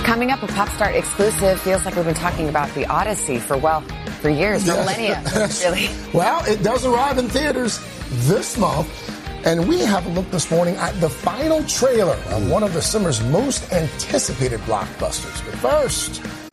Coming up, a Pop Start exclusive. Feels like we've been talking about the Odyssey for years, millennia, really. Well, it does arrive in theaters this month. And we have a look this morning at the final trailer of one of the summer's most anticipated blockbusters. But first,